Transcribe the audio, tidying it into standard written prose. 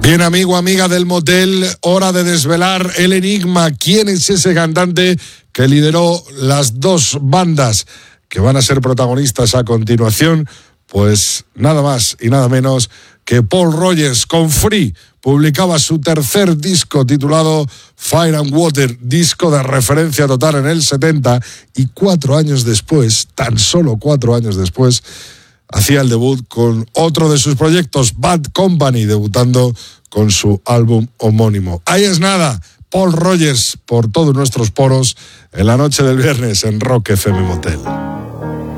Bien, amigo, amiga del motel, hora de desvelar el enigma. ¿Quién es ese cantante que lideró las dos bandas que van a ser protagonistas a continuación? Pues nada más y nada menos que Paul Rodgers. Con Free publicaba su tercer disco titulado Fire and Water, disco de referencia total en el 70, y 4 años después, tan solo 4 años después, hacía el debut con otro de sus proyectos, Bad Company, debutando con su álbum homónimo. Ahí es nada, Paul Rodgers por todos nuestros poros en la noche del viernes en Rock FM Motel.